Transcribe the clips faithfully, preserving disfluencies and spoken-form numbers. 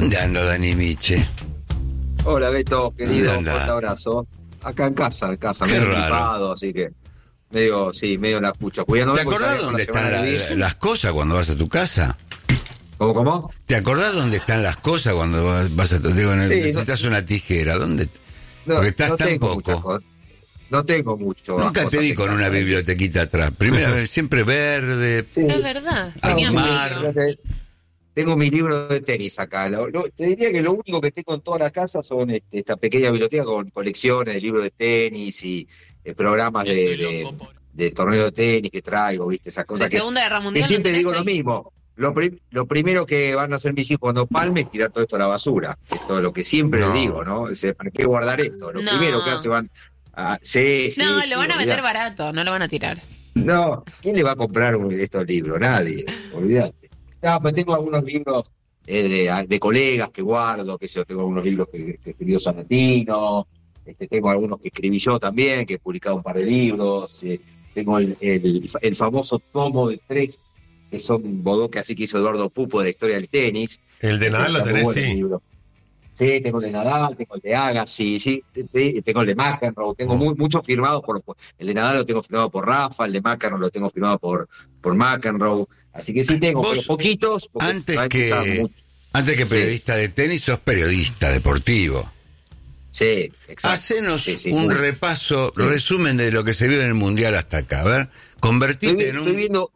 ¿Dónde anda Dani Miche? Hola Beto, querido, ¿Dónde un anda? fuerte abrazo. Acá en casa, en casa, Qué medio raro. gripado, así que medio, sí, medio la escucha. Cuidándome ¿Te porque acordás sabía con dónde la están semana la- que viene- las cosas cuando vas a tu casa? ¿Cómo, cómo? ¿Te acordás dónde están las cosas cuando vas vas a tu digo, Sí, necesitas no- una tijera? ¿Dónde? No, Porque estás no tan tengo muchas poco. cosas. No tengo mucho. Nunca te cosas vi en con casa, una ¿eh? bibliotequita atrás. Primera vez, siempre verde. Sí. Es verdad. Ah, Tenía Mar. frío. Tengo mi libro de tenis acá. Lo- lo- te diría que lo único que tengo en toda la casa son este, esta pequeña biblioteca con colecciones de libros de tenis y eh, programas de, de, de torneo de tenis que traigo, ¿viste? Esas De cosas que, Segunda Guerra que Mundial. ¿no siempre tenés digo ahí? lo mismo. Lo, pri- lo primero que van a hacer mis hijos cuando palme es tirar todo esto a la basura. Esto es lo que siempre No. les digo, ¿no? O sea, ¿para qué guardar esto? Lo No. primero que hace van a... Sí, sí, No, sí, lo van a olvidate. vender barato, no lo van a tirar. No, ¿quién le va a comprar un- estos libros? Nadie, olvídate. No, pero tengo algunos libros eh, de, de colegas que guardo, que yo tengo algunos libros que, que escribió Sanatino, este, tengo algunos que escribí yo también, que he publicado un par de libros, eh, tengo el, el, el famoso tomo de tres, que son bodoques así que hizo Eduardo Pupo de la historia del tenis. El de Nadal lo Está muy tenés, bueno el sí. libro. Sí, tengo el de Nadal, tengo el de Agassi, sí, te- te- tengo el de McEnroe, tengo Oh. muy, muchos firmados por, por- el de Nadal lo tengo firmado por Rafa, el de McEnroe lo tengo firmado por, por McEnroe, así que sí tengo, Vos, pero poquitos, porque Antes no hay usar que, mucho. antes que Sí. periodista de tenis, sos periodista deportivo. Sí, exacto. Hacenos Sí, sí, un muy- repaso, Sí. resumen de lo que se vio en el Mundial hasta acá. A ver, Estoy, convertite vi- en un... estoy viendo,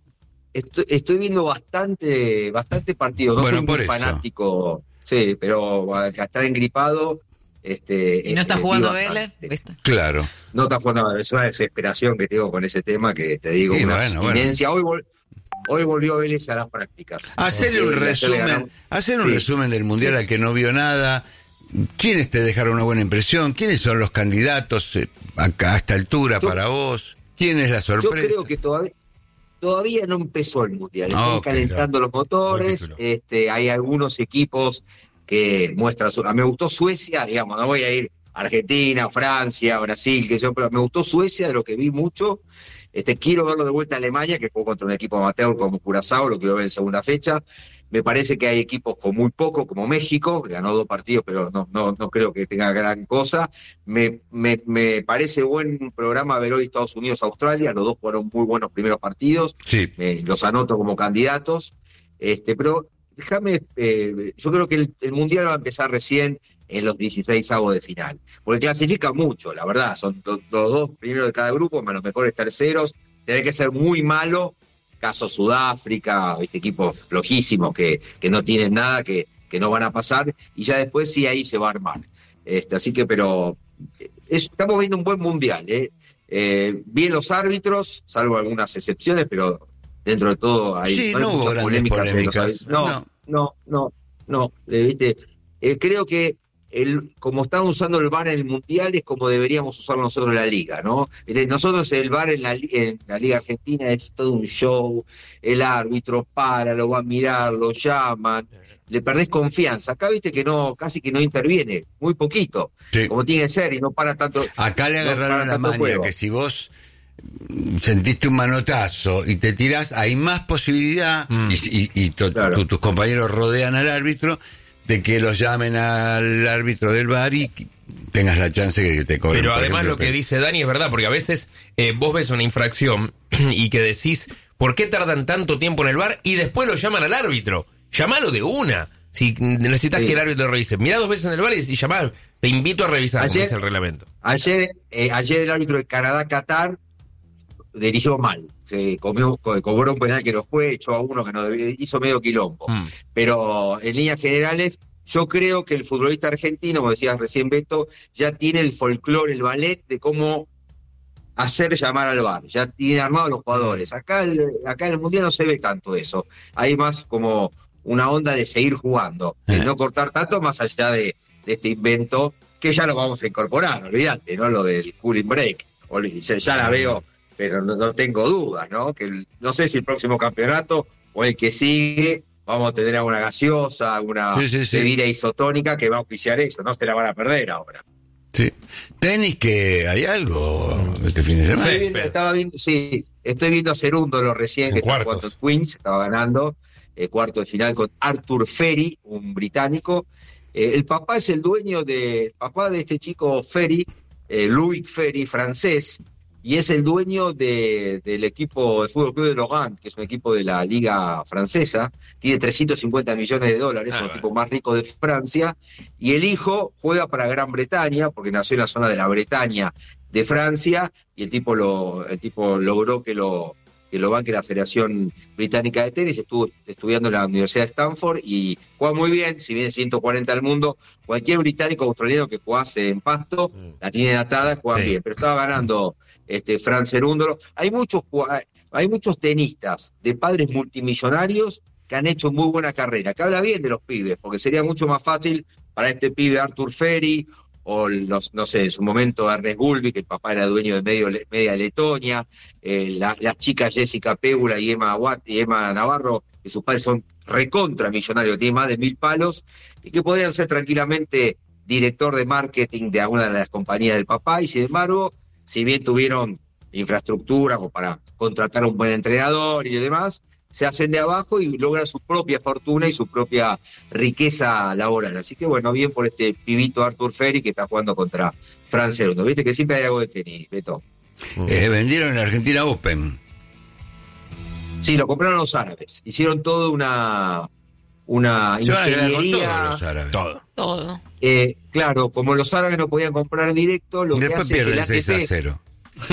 estoy, estoy viendo bastante, bastante partido, no Bueno, soy por muy eso. fanático, sí, pero al estar engripado, este, ¿Y no está eh, vi jugando bastante. Vélez? ¿Viste? Claro. No está jugando, es una desesperación que tengo con ese tema que te digo, Y una bueno, bueno. abstinencia. Hoy, vol- hoy volvió Vélez a las prácticas. Hacerle un Eh, hacerle ganar- resumen, hacer un Sí. resumen del Mundial al que no vio nada. ¿Quiénes te dejaron una buena impresión? ¿Quiénes son los candidatos eh, acá, a esta altura Yo- para vos? ¿Quién es la Yo sorpresa? creo que todavía, todavía no empezó el Mundial. Están Ah, ok, calentando los Buen motores. título. Este, hay algunos equipos que muestran su... Me gustó Suecia, digamos, no voy a ir a Argentina, Francia, Brasil, que yo, pero me gustó Suecia, de lo que vi mucho. Este, quiero verlo de vuelta a Alemania, que jugó contra un equipo amateur como Curazao, lo quiero ver en segunda fecha. Me parece que hay equipos con muy poco, como México, que ganó dos partidos, pero no, no, no creo que tenga gran cosa. Me, me, me parece buen programa ver hoy Estados Unidos-Australia, los dos fueron muy buenos primeros partidos, Sí. eh, los anoto como candidatos, este, pero déjame, eh, yo creo que el, el Mundial va a empezar recién en los dieciséis avos de final, porque clasifica mucho, la verdad, son los dos primeros de cada grupo, más los mejores terceros, tiene que ser muy malo, caso Sudáfrica, ¿viste? Equipos flojísimos que, que no tienen nada, que, que no van a pasar, y ya después sí ahí se va a armar. Este, así que, pero es- estamos viendo un buen mundial, ¿eh? Eh, bien los árbitros, salvo algunas excepciones, pero dentro de todo hay, Sí, hay no hubo mucha grandes polémica entre los polémicas. árbitros. No, No. no, no, no, eh, ¿viste? Eh, creo que el, como están usando el V A R en el Mundial es como deberíamos usarlo nosotros en la Liga, ¿no? Este, Nosotros el V A R en la, li- en la Liga Argentina es todo un show, el árbitro para, lo va a mirar, lo llaman, le perdés confianza. Acá viste que no, casi que no interviene, muy poquito, Sí. como tiene que ser, y no para tanto. Acá le no agarraron para la tanto maña juego. que si vos mm, sentiste un manotazo y te tirás, hay más posibilidad, Mm. y, y- y to- Claro. tu- tus compañeros rodean al árbitro, de que los llamen al árbitro del V A R y que tengas la chance de que te cobren. Pero por además ejemplo, lo que pero- dice Dani es verdad, porque a veces eh, vos ves una infracción y que decís, ¿por qué tardan tanto tiempo en el V A R? Y después lo llaman al árbitro. Llámalo de una. Si necesitas Sí. que el árbitro revise, mirá dos veces en el V A R y, y llamá, te invito a revisar, como Ayer- dice el reglamento. Ayer, eh, ayer el árbitro de Canadá-Qatar dirigió mal. Se comió, co- cobró un penal que no fue, echó a uno que no debía, hizo medio quilombo. Mm. Pero en líneas generales, yo creo que el futbolista argentino, como decías recién Beto, ya tiene el folclore, el ballet de cómo hacer llamar al V A R. Ya tiene armados los jugadores. Acá, el- acá en el Mundial no se ve tanto eso. Hay más como una onda de seguir jugando, de Eh. no cortar tanto más allá de, de este invento que ya lo vamos a incorporar, olvídate, ¿no? Lo del cooling break. Olví- Ya, ya la veo, pero no, no tengo dudas, ¿no? Que el- no sé si el próximo campeonato o el que sigue vamos a tener alguna gaseosa, alguna Sí, sí, sí. bebida isotónica que va a auspiciar eso, no se la van a perder ahora. Sí. Tenis, que hay algo este fin de semana. Sí, Estoy viendo- pero- estaba viendo, sí, estoy viendo a Cerúndolo recién, En que está cuartos. jugando en Queens, estaba ganando. eh, cuarto de final con Arthur Ferry, un británico. Eh, el papá es el dueño de, el papá de este chico Ferry, eh, Louis Ferry, francés, y es el dueño de, del equipo de Fútbol Club de Logan, que es un equipo de la Liga Francesa, tiene trescientos cincuenta millones de dólares, ah, es el equipo más rico de Francia, y el hijo juega para Gran Bretaña, porque nació en la zona de la Bretaña de Francia, y el tipo lo, el tipo logró que lo, que lo banque la Federación Británica de Tenis, estuvo estudiando en la Universidad de Stanford y juega muy bien, si viene ciento cuarenta al mundo, cualquier británico o australiano que jugase en pasto, la tiene atada, juega sí. bien, pero estaba ganando este Fran Cerúndolo. Hay muchos, hay muchos tenistas de padres multimillonarios que han hecho muy buena carrera, que habla bien de los pibes, porque sería mucho más fácil para este pibe Arthur Ferry, o los, no sé, en su momento Ernest Gulbis, que el papá era dueño de medio, media Letonia, eh, la, las chicas Jessica Pegula y Emma Watt y Emma Navarro, que sus padres son recontra millonarios, tienen más de mil palos, y que podrían ser tranquilamente director de marketing de alguna de las compañías del papá, y sin embargo, si bien tuvieron infraestructura como para contratar a un buen entrenador y demás, se hacen de abajo y logran su propia fortuna y su propia riqueza laboral. Así que bueno, bien por este pibito Arthur Ferry que está jugando contra Fran Cerúndolo. Viste que siempre hay algo de tenis, Beto. Eh, vendieron en la Argentina Open. Sí, lo compraron los árabes. Hicieron todo una... una Se van a quedar con ingeniería. todos los árabes. Todo. Todo. Eh, claro, como los árabes no podían comprar en directo, lo Después que hace pierden es el A T P. seis a cero.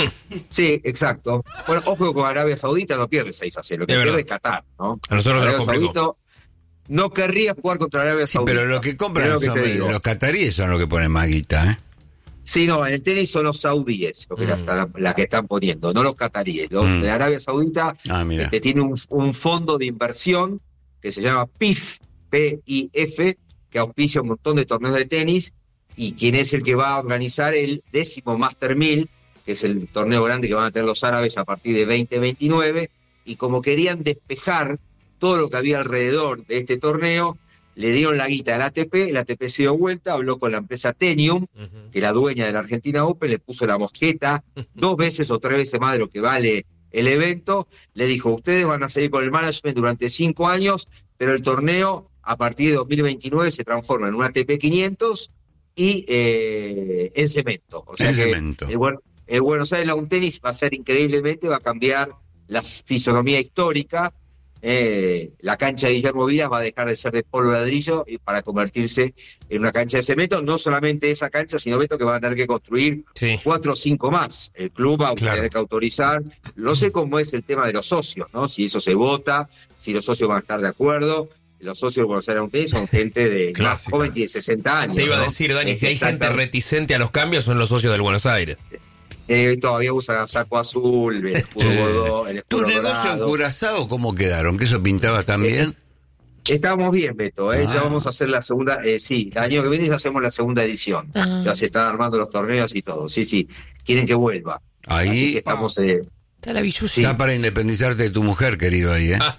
Sí, exacto. Bueno, ojo con Arabia Saudita no pierde seis a cero, lo que Es pierde verdad. es Qatar, ¿no? A nosotros se Arabia nos complicó. Saudita no querría jugar contra Arabia Sí, Saudita. pero lo que compran Creo que son, te digo. los cataríes son los que ponen más guita, ¿eh? Sí, no, en el tenis son los saudíes los que Mm. la, están- la que están poniendo, no los cataríes. Los Mm. de Arabia Saudita Ah, mira. este, tiene un, un fondo de inversión que se llama P I F, P I F, que auspicia un montón de torneos de tenis, y quien es el que va a organizar el décimo Master mil, que es el torneo grande que van a tener los árabes a partir de veinte veintinueve, y como querían despejar todo lo que había alrededor de este torneo, le dieron la guita al A T P, el A T P se dio vuelta, habló con la empresa Tenium, Ujú. que la dueña de la Argentina Open, le puso la mosqueta dos veces o tres veces más de lo que vale el evento, le dijo, ustedes van a seguir con el management durante cinco años, pero el torneo a partir de dos mil veintinueve se transforma en un A T P quinientos y eh, en cemento. O sea En que cemento. El, Buen- el Buenos Aires Lawn Tennis va a ser increíblemente, va a cambiar la fisonomía histórica. Eh, la cancha de Guillermo Vilas va a dejar de ser de polvo ladrillo y para convertirse en una cancha de cemento. No solamente esa cancha, sino Beto, que van a tener que construir Sí. cuatro o cinco más. El club va a Claro. tener que autorizar. No sé cómo es el tema de los socios, ¿no? Si eso se vota, si los socios van a estar de acuerdo. Los socios de Buenos Aires Lawn Tennis son gente de más Clásica. joven y de sesenta años. Te iba a ¿no? decir, Dani, si hay gente Exactamente. reticente a los cambios, son los socios del Buenos Aires. Eh, todavía usan saco azul, el escudo Sí. bordeaux, el ¿Tu escudo negocio en dorado. Curazao cómo quedaron? ¿Que eso pintaba también? Estamos bien, Beto, ¿eh? Ah. Ya vamos a hacer la segunda, eh, sí, el año que viene ya hacemos la segunda edición. Ah. Ya se están armando los torneos y todo, sí, sí. Quieren que vuelva. Así que Ahí estamos, eh, Está la billusi. está para independizarte de tu mujer, querido, ahí, ¿eh?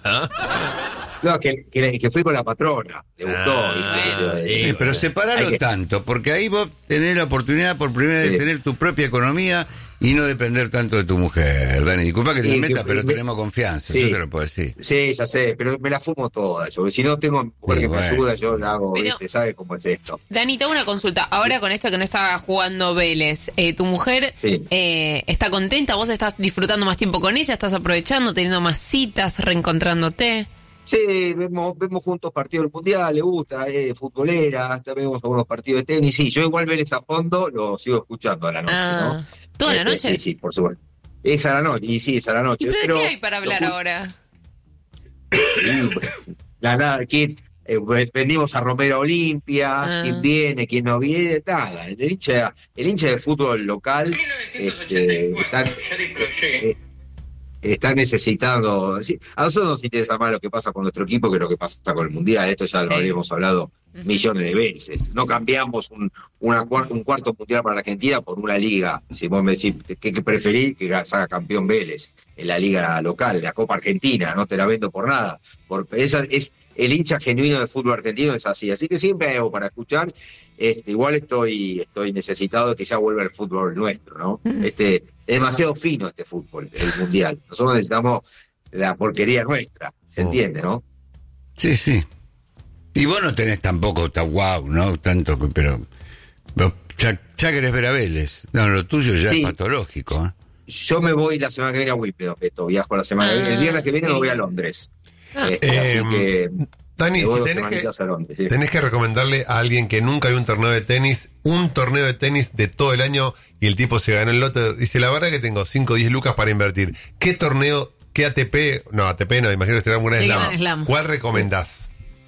no, que, que, que fui con la patrona, le gustó. Ah, ¿viste? sí. Eh, pero separalo Hay que- tanto, porque ahí vos tenés la oportunidad por primera vez de Sí. tener tu propia economía y no depender tanto de tu mujer. Dani, disculpa que te Sí, meta, que- pero me- tenemos confianza, Sí. yo te lo puedo decir. Sí, ya sé, pero me la fumo toda yo, porque si no tengo mujer Sí, que bueno. me ayuda, yo la hago, Pero- ¿viste? ¿Sabes cómo es esto? Dani, te hago una consulta. Ahora con esto que no estaba jugando Vélez, eh, ¿tu mujer Sí. eh, está contenta? ¿Vos estás disfrutando más tiempo con ella? ¿Estás aprovechando, teniendo más citas, reencontrándote? Sí, vemos, vemos juntos partidos del Mundial, le gusta, es futbolera, hasta vemos algunos partidos de tenis, sí, yo igual Vélez a fondo lo sigo escuchando a la noche, Ah, ¿no? ¿toda la Este, noche? Sí, sí, por supuesto. Es a la noche, y sí, es a la noche. ¿Y pero, pero de qué hay para hablar lo ju- ahora? La nada, ¿quién? Eh, vendimos a Romero Olimpia, Ah. quién viene, quién no viene, nada. El hincha, el hincha de fútbol local este, está, eh, está necesitando. Sí, a nosotros nos interesa más lo que pasa con nuestro equipo que lo que pasa con el Mundial. Esto ya lo Sí. habíamos hablado millones de veces. No cambiamos un, una cuar- un cuarto mundial para la Argentina por una liga. Si vos me decís que, que preferís que salga campeón Vélez en la liga local, la Copa Argentina, no te la vendo por nada. Porque esa es el hincha genuino del fútbol argentino, es así. Así que siempre hay algo para escuchar. Este, igual estoy, estoy necesitado de que ya vuelva el fútbol nuestro, ¿no? Este, es demasiado fino este fútbol, el mundial. Nosotros necesitamos la porquería nuestra, ¿se Oh. entiende, no? Sí, sí. Y vos no tenés tampoco, está wow, ¿no? Tanto, que- pero vos ya, ya querés ver a Vélez. No, lo tuyo ya Sí. es patológico, ¿eh? Yo me voy la semana que viene a Wimbledon, Beto, viajo la semana que viene. El viernes que viene me voy a Londres. Este, Eh, así que Dani, me voy si dos tenés que, semanitas a Londres, sí. tenés que recomendarle a alguien que nunca vio un torneo de tenis, un torneo de tenis de todo el año y el tipo se ganó el lote, dice, la verdad que tengo cinco o diez lucas para invertir. ¿Qué torneo, qué A T P, no, A T P no, imagino que será un gran Sí, slam. Grand Slam. ¿Cuál recomendás?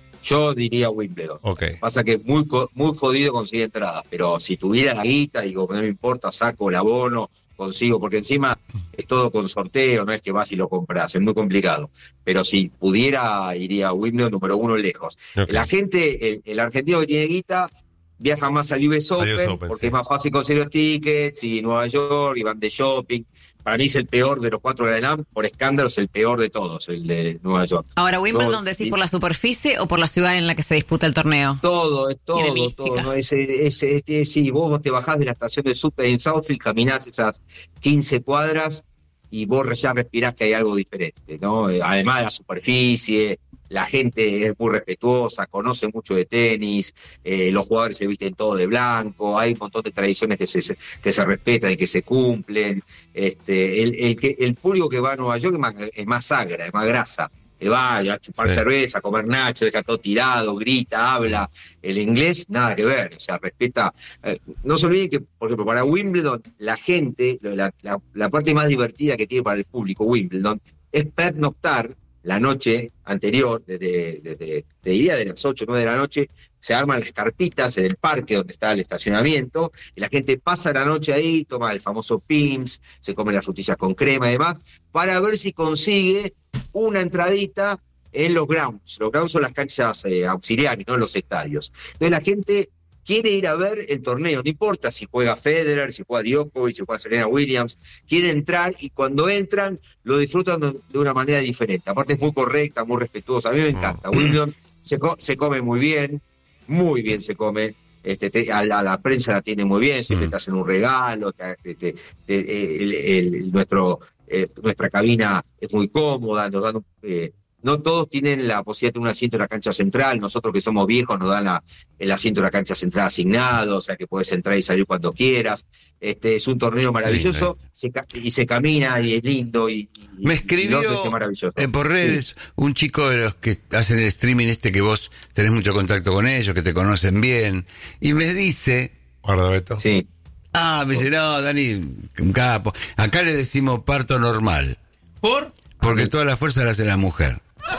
Yo diría Wimbledon. Ok. Pasa que es muy, co- muy jodido conseguir entradas, pero si tuviera la guita, digo, no me importa, saco el abono, consigo, porque encima es todo con sorteo, no es que vas y lo compras, es muy complicado. Pero si pudiera, iría a Wimbledon número uno lejos. Ok. La gente, el, el argentino que tiene guita, viaja más al U S Open, U S Open, porque sí. es más fácil conseguir los tickets, y Nueva York, y van de shopping. Para mí es el peor de los cuatro Grand Slam, por escándalo es el peor de todos, el de Nueva York. Ahora, Wimbledon, No, ¿decís y- por la superficie o por la ciudad en la que se disputa el torneo? Todo, es Tiene todo, mística. todo. ¿No? Ese, ese, este, sí, vos te bajás de la estación de subte en Southfield, caminás esas quince cuadras y vos ya respirás que hay algo diferente, ¿no? Eh, Además de la superficie, la gente es muy respetuosa, conoce mucho de tenis, eh, los jugadores se visten todo de blanco, hay un montón de tradiciones que se, que se respetan y que se cumplen. Este, el, el, que, el público que va a Nueva York es más, es más sagra, es más grasa. Que vaya a chupar Sí. cerveza, a comer nacho, deja todo tirado, grita, habla. El inglés, nada que ver, o sea, respeta. Eh, no se olviden que, por ejemplo, para Wimbledon, la gente, la, la, la parte más divertida que tiene para el público Wimbledon es pernoctar la noche anterior, desde, desde, te diría de las ocho o nueve de la noche, se arman las carpitas en el parque donde está el estacionamiento, y la gente pasa la noche ahí, toma el famoso Pims, se come las frutillas con crema y demás, para ver si consigue una entradita en los grounds. Los grounds son las canchas eh, auxiliares, no los estadios. Entonces la gente quiere ir a ver el torneo, no importa si juega Federer, si juega Djokovic, si juega Serena Williams, quiere entrar y cuando entran lo disfrutan de de una manera diferente. Aparte es muy correcta, muy respetuosa, a mí me encanta. Wimbledon se, co- se come muy bien, muy bien se come. Este, te- a, la, a la prensa la tiene muy bien, siempre Mm. te hacen un regalo, te- te- te- te- el- el- nuestro, eh, nuestra cabina es muy cómoda, nos dan un, eh, no todos tienen la posibilidad de tener un asiento en la cancha central, nosotros que somos viejos nos dan la, el asiento en la cancha central asignado, o sea que puedes entrar y salir cuando quieras. Este es un torneo maravilloso se ca- y se camina y es lindo y, y- Me y escribió Londres es maravilloso. eh, por redes un chico de los que hacen el streaming este que vos tenés mucho contacto con ellos, que te conocen bien, y me dice, Guarda, Beto. Sí. ah, me dice, no, Dani, un capo, acá le decimos parto normal, ¿Por? porque toda la fuerza la hace la mujer.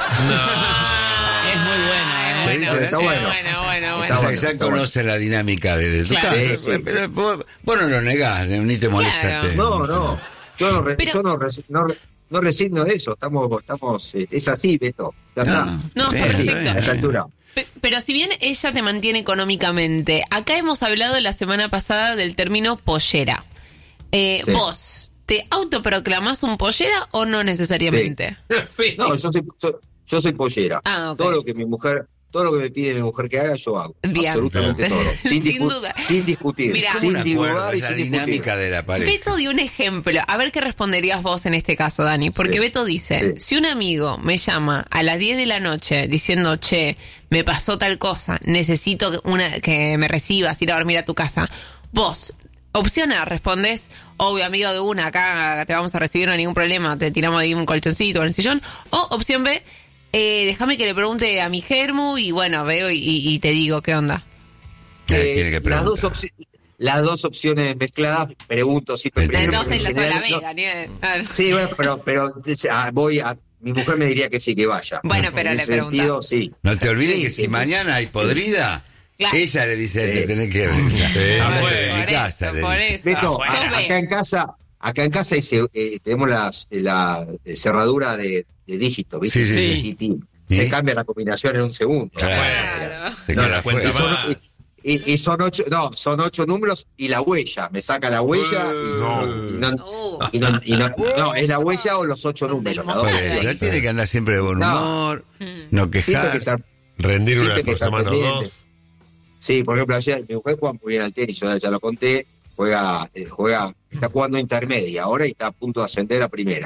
Es muy buena, Ah, ¿eh? Te dice, está sí, bueno. bueno, bueno, O bueno. sea, bueno, ya está conoce la dinámica de, de tu Claro. casa, Sí, sí, pero vos, vos no lo negás, ni te molestaste. No, no, yo no, re- Pero- yo no, resi- no, re- no resigno de eso, estamos, estamos, eh, es así, Beto, ya está. No, bien, está bien, perfecto. A esta bien. altura. Pe- Pero si bien ella te mantiene económicamente, acá hemos hablado la semana pasada del término pollera. Eh, Sí. ¿Vos te autoproclamás un pollera o no necesariamente? Sí. No, yo soy, yo, yo soy pollera. Ah, ok. Todo lo que mi mujer, todo lo que me pide mi mujer que haga, yo hago. Bien. Absolutamente Bien. todo. Sin, Sin discu- duda. Sin discutir. Mirá. Como sin un acuerdo, dudar y es la sin discutir. dinámica de la pareja. Beto dio un ejemplo. A ver qué responderías vos en este caso, Dani. Porque Sí. Beto dice, Sí. si un amigo me llama a las diez de la noche diciendo, che, me pasó tal cosa, necesito una, que me recibas, ir a dormir a tu casa, vos, opción A, respondés, obvio, amigo de una, acá te vamos a recibir, no hay ningún problema, te tiramos ahí un colchoncito en el sillón. O opción B, eh, déjame que le pregunte a mi germu y bueno, veo y, y- y te digo qué onda. Eh, Eh, tiene que las, dos preguntar. opci- las dos opciones mezcladas, pregunto siempre. Entiendo. primero, Entonces en la sola general, vega, ni- claro. no- Sí, bueno, pero, pero ah, voy a. Mi mujer me diría que sí, que vaya. Bueno, pero En le ese sentido, preguntás. sí. No te olvides Sí, que sí, si mañana hay podrida, Claro. ella le dice, te Sí. tenés que ir. Hablate bueno, de mi por casa, eso, le por dice. eso. Beto, Ah, a- bueno. acá en casa, acá en casa dice, eh, tenemos las, la eh, cerradura de, de dígito, ¿viste? Sí, sí, sí. Y- y ¿Sí? se cambia la combinación en un segundo. Claro. Se No, queda la cuenta afuera. Y son, más. y- y- y son ocho, no, son ocho números y la huella. Me saca la huella y no, y no, Uh. y no, y no- no, es la huella o los ocho Son del números. la Mossad. otra. Oye, ella tiene que andar siempre de buen No. humor, Mm. no Siempre que quejarse. estar- Rendir una siempre vez que por estar semana o pendiente. dos. Sí, por ejemplo, ayer mi mujer juega muy bien al tenis, yo ya lo conté, juega, eh, juega, está jugando intermedia ahora y está a punto de ascender a primera.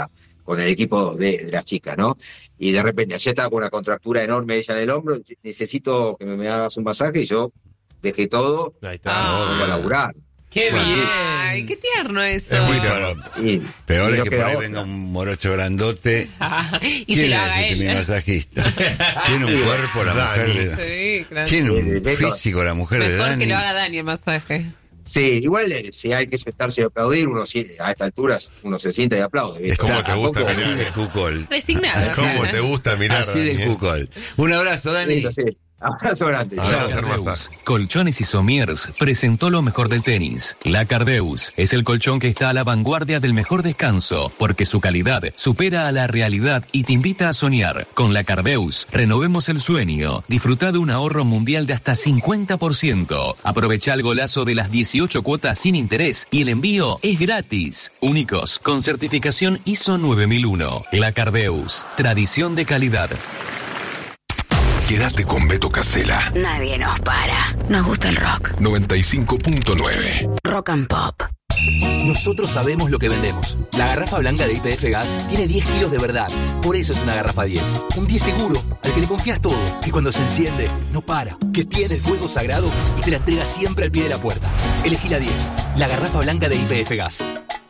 con el equipo de, de las chicas, ¿no? Y de repente, ayer estaba con una contractura enorme ella en el hombro, necesito que me, me hagas un masaje, y yo dejé todo, Ahí está. Ah. para laburar. Qué Bueno, bien. Ay, qué tierno eso. Es muy Pero Y, peor y es no que queda por ahí otra. venga un morocho grandote. Ah, y se ¿Quién lo es haga ese él. mi masajista? Tiene un cuerpo la Dani. mujer de... Sí, claro. Tiene Sí, un Beto. físico la mujer de Mejor Dani. que lo haga Dani el masaje. Sí, igual eh, si hay que sentarse y aplaudir, uno sí, a esta altura uno se sienta y aplaude. ¿viste? Está ¿Cómo te gusta Tampoco- así mirar? del cucol. Resignado. ¿Cómo te gusta mirar? Así Dani, del eh? cucol. Un abrazo, Dani. Sí, sí. Abrazo grande. Ahora Chao. vamos a hacer Cardeus, masaje. Colchones y Somiers presentó lo mejor del tenis. La Cardeus es el colchón que está a la vanguardia del mejor descanso, porque su calidad supera a la realidad y te invita a soñar. Con la Cardeus, renovemos el sueño. Disfruta de un ahorro mundial de hasta cincuenta por ciento. Aprovecha el golazo de las dieciocho cuotas sin interés y el envío es gratis. Únicos, con certificación I S O nueve mil uno. La Cardeus, tradición de calidad. Quédate con Beto Casella. Nadie nos para. Nos gusta el rock. noventa y cinco punto nueve. Rock and pop. Nosotros sabemos lo que vendemos. La garrafa blanca de Y P F Gas tiene diez kilos de verdad. Por eso es una garrafa diez. Un diez seguro, al que le confías todo. Que cuando se enciende, no para. Que tiene el fuego sagrado y te la entrega siempre al pie de la puerta. Elegí la diez. La garrafa blanca de Y P F Gas.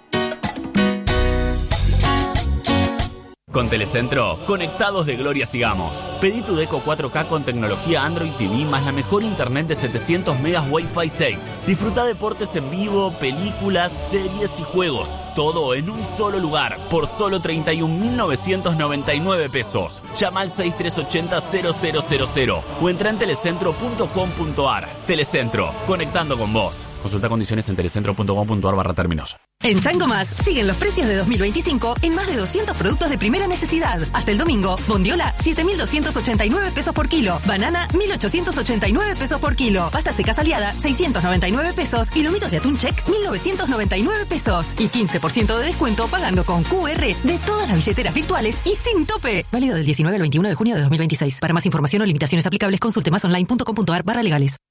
Con Telecentro, conectados de gloria sigamos. Pedí tu Deco cuatro K con tecnología Android T V más la mejor internet de setecientos megas Wi-Fi seis. Disfruta deportes en vivo, películas, series y juegos. Todo en un solo lugar, por solo treinta y un mil novecientos noventa y nueve pesos. Llama al seis tres ocho cero cero cero cero cero o entra en telecentro punto com punto ar. Telecentro, conectando con vos. Consulta condiciones en telecentro punto com punto ar barra términos. En Chango Más siguen los precios de dos mil veinticinco en más de doscientos productos de primera necesidad. Hasta el domingo, bondiola, siete mil doscientos ochenta y nueve pesos por kilo. Banana, mil ochocientos ochenta y nueve pesos por kilo. Pasta seca aliada, seiscientos noventa y nueve pesos. Y lomitos de atún check, mil novecientos noventa y nueve pesos. Y quince por ciento de descuento pagando con Q R de todas las billeteras virtuales y sin tope. Válido del diecinueve al veintiuno de junio de dos mil veintiséis. Para más información o limitaciones aplicables, consulte más online punto com punto ar barra legales.